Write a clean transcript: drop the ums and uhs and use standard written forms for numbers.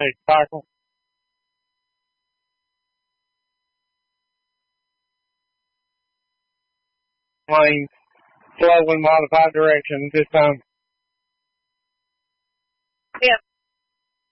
Hey, Michael. Lane, slowly modified direction this time. Yeah.